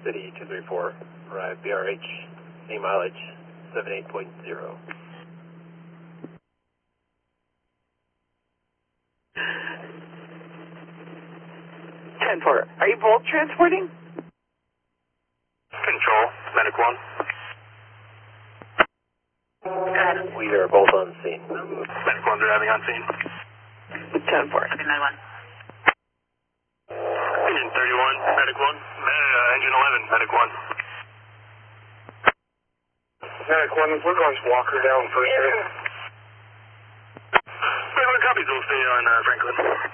City 234, arrive BRH, A mileage 78.0. 10-4, are you both transporting? Control, Medic 1. We are both on scene. Medic 1's arriving on scene. 10-4. Okay, Med 1. Engine 31, Medic 1. Engine 11, Medic 1. Medic 1, we're going to walk her down first. Regular copies will stay on Franklin.